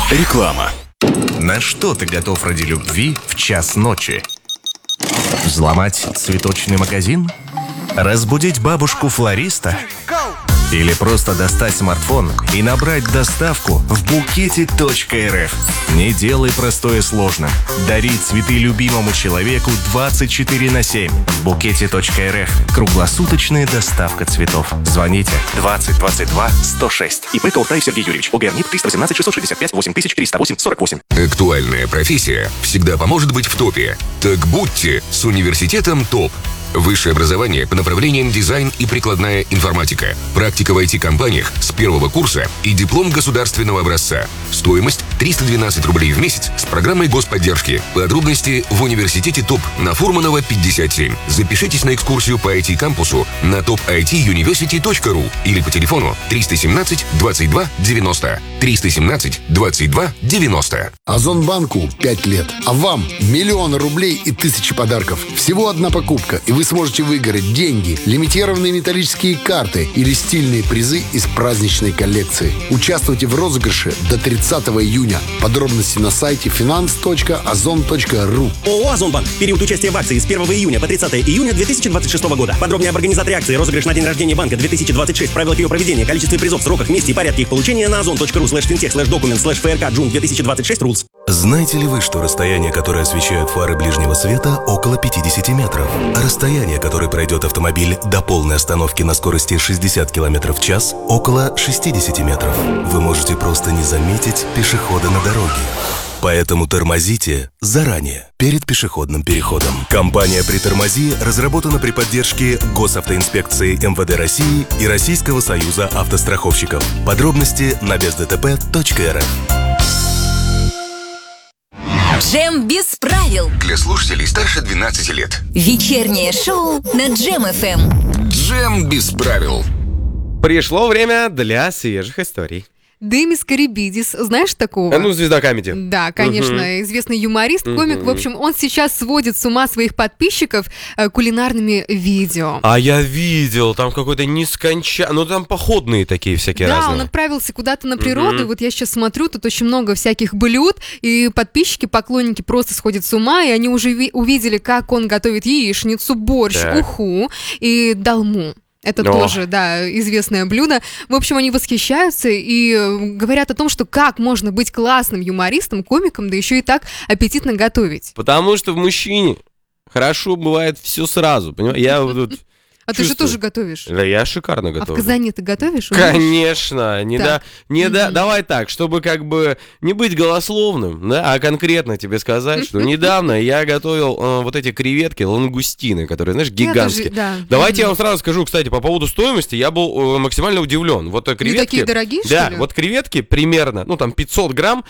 Реклама. На что ты готов ради любви в час ночи? Взломать цветочный магазин? Разбудить бабушку-флориста? Или просто достать смартфон и набрать доставку в букете.рф? Не делай простое сложным. Дари цветы любимому человеку 24/7. В букете.рф. Круглосуточная доставка цветов. Звоните 20 22 106. ИП Колтаев Сергей Юрьевич. ОГРНИП 318 665 8308 48. Актуальная профессия всегда поможет быть в топе. Так будьте с университетом ТОП. Высшее образование по направлениям дизайн и прикладная информатика. Практика в IT-компаниях с первого курса и диплом государственного образца. Стоимость 312 рублей в месяц с программой господдержки. Подробности в университете ТОП на Фурманова 57. Запишитесь на экскурсию по IT-кампусу на topituniversity.ru или по телефону 317 22 90. 317 22 90. Озонбанку 5 лет, а вам миллионы рублей и тысячи подарков. Всего одна покупка, и вы сможете выиграть деньги, лимитированные металлические карты или стильные призы из праздничной коллекции. Участвуйте в розыгрыше до 30 июня. Подробности на сайте finance.ozon.ru. ООО «Озонбанк». Период участия в акции с 1 июня по 30 июня 2026 года. Подробнее об организаторе акции, розыгрыш на день рождения банка 2026, правилах ее проведения, количестве призов, сроках, месте и порядке их получения на ozon.ru/fintech/document/frk June 2026 rules. Знаете ли вы, что расстояние, которое освещают фары ближнего света, около 50 метров? А расстояние, которое пройдет автомобиль до полной остановки на скорости 60 км в час, около 60 метров. Вы можете просто не заметить пешехода на дороге. Поэтому тормозите заранее, перед пешеходным переходом. Компания «Притормози» разработана при поддержке Госавтоинспекции МВД России и Российского союза автостраховщиков. Подробности на бездтп.рф. Джем без правил. Для слушателей старше 12 лет. Вечернее шоу на Джем ФМ. Джем без правил. Пришло время для свежих историй. Демис Карибидис, знаешь такого? Звезда комедии. Да, конечно, известный юморист, комик. В общем, он сейчас сводит с ума своих подписчиков кулинарными видео. А я видел, там какой-то нескончаемый, там походные такие всякие разные. Да, он отправился куда-то на природу, и вот я сейчас смотрю, тут очень много всяких блюд, и подписчики, поклонники просто сходят с ума, и они уже увидели, как он готовит яичницу, борщ, уху и долму. Это тоже, да, известное блюдо. В общем, они восхищаются и говорят о том, что как можно быть классным юмористом, комиком, да еще и так аппетитно готовить. Потому что в мужчине хорошо бывает все сразу, понимаешь? Я вот тут... А ты же тоже готовишь? Да, я шикарно готовлю. А в казане ты готовишь? Конечно. Давай так, чтобы как бы не быть голословным, да, а конкретно тебе сказать, что недавно я готовил вот эти креветки, лангустины, которые, знаешь, гигантские. Давайте я вам сразу скажу, кстати, по поводу стоимости, я был максимально удивлен. Вот креветки... Не такие дорогие, что ли? Да, вот креветки примерно, там 500 грамм,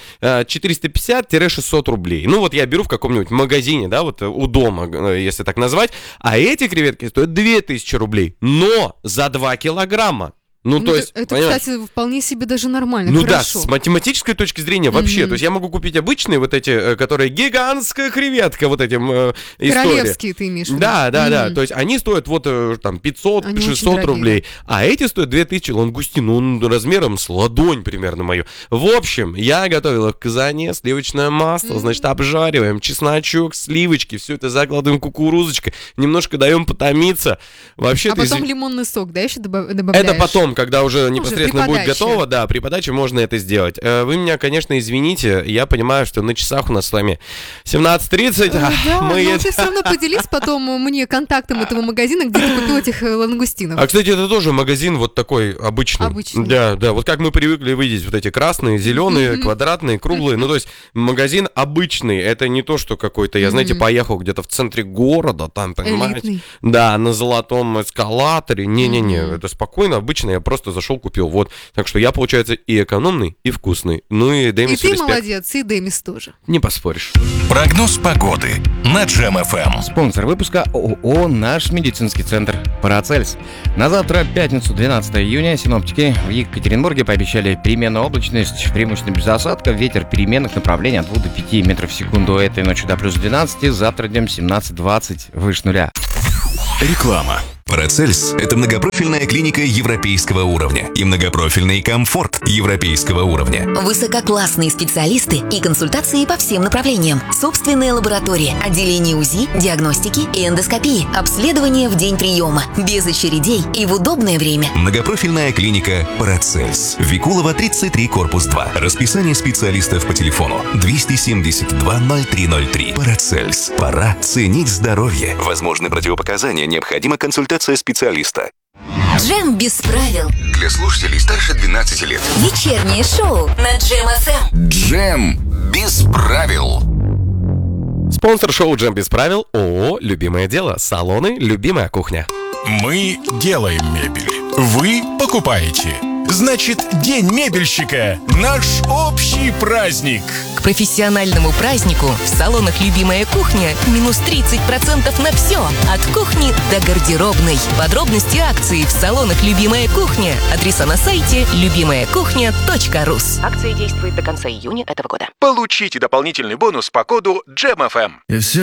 450-600 рублей. Ну вот я беру в каком-нибудь магазине, да, вот у дома, если так назвать, а эти креветки стоят 2000 рублей, но за 2 килограмма. То есть, это, кстати, вполне себе даже нормально, хорошо. Да, с математической точки зрения вообще. То есть я могу купить обычные вот эти, которые гигантская креветка, вот этим истории. Королевские ты имеешь в виду? Да. То есть они стоят вот там 500-600 рублей, а эти стоят 2000 лангустин, размером с ладонь примерно мою. В общем, я готовил их в казане, сливочное масло, значит, обжариваем, чесночок, сливочки, все это закладываем кукурузочкой, немножко даем потомиться. Вообще, потом лимонный сок, да, еще добавляешь? Это потом, когда уже непосредственно будет готово, да, при подаче можно это сделать. Вы меня, конечно, извините, я понимаю, что на часах у нас с вами 17:30. Да, но ты все равно поделись потом мне контактом этого магазина, где ты купил этих лангустинов. А, кстати, это тоже магазин вот такой обычный. Да, вот как мы привыкли видеть вот эти красные, зеленые, квадратные, круглые. То есть магазин обычный, это не то, что какой-то, я, знаете, поехал где-то в центре города, там, понимаете? Элитный. Да, на золотом эскалаторе. Не-не-не, это спокойно, обычно я просто зашел, купил, вот. Так что я, получается, и экономный, и вкусный. И Демису респект. И ты респект. молодец, и Демис тоже. Не поспоришь. Прогноз погоды на Джем ФМ. Спонсор выпуска ООО «Наш медицинский центр Парацельс». На завтра, пятницу, 12 июня, синоптики в Екатеринбурге пообещали переменную облачность, преимущественно без осадков, ветер переменных направлений от 2 до 5 метров в секунду. Этой ночью до плюс 12, завтра днем 17-20, выше нуля. Реклама. Парацельс – это многопрофильная клиника европейского уровня и многопрофильный комфорт европейского уровня. Высококлассные специалисты и консультации по всем направлениям. Собственная лаборатория, отделение УЗИ, диагностики и эндоскопии. Обследование в день приема. Без очередей и в удобное время. Многопрофильная клиника «Парацельс». Викулова, 33, корпус 2. Расписание специалистов по телефону 272-0303. «Парацельс». Пора ценить здоровье. Возможны противопоказания, необходима консультация специалиста. Джем без правил. Для слушателей старше 12 лет. Вечернее шоу на Джем ФМ. Джем без правил. Спонсор шоу «Джем без правил» ООО «Любимое дело». Салоны «Любимая кухня». Мы делаем мебель. Вы покупаете. Значит, День мебельщика – наш общий праздник. К профессиональному празднику в салонах «Любимая кухня» минус 30% на все. От кухни до гардеробной. Подробности акции в салонах «Любимая кухня». Адреса на сайте любимаякухня.рус. Акция действует до конца июня этого года. Получите дополнительный бонус по коду GEMFM.